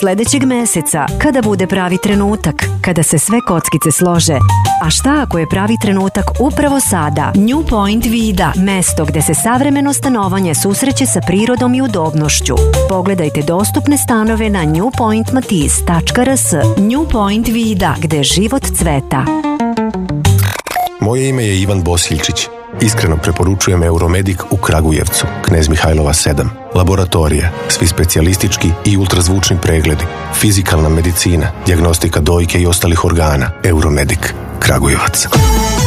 sledećeg meseca, kada bude pravi trenutak, kada se sve kockice slože. A šta ako je pravi trenutak upravo sada? New Point Vida, mesto gde se savremeno stanovanje susreće sa prirodom i udobnošću. Pogledajte dostupne stanove na newpointmatiz.rs. New Point Vida, gde život cveta. Moje ime je Ivan Bosiljčić. Iskreno preporučujem Euromedik u Kragujevcu, Knez Mihajlova 7. Laboratorije, svi specijalistički i ultrazvučni pregledi, fizikalna medicina, dijagnostika dojke i ostalih organa. Euromedik, Kragujevac.